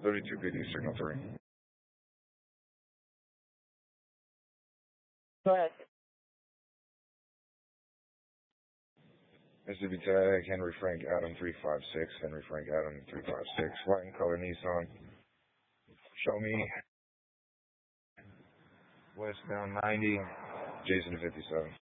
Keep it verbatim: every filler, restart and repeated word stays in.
thirty-two P D, signal three. Go ahead. Mississippi Tag, Henry Frank Adam three five six, Henry Frank Adam three five six, white and color Nissan. Show me. Westbound ninety, Jason fifty-seven.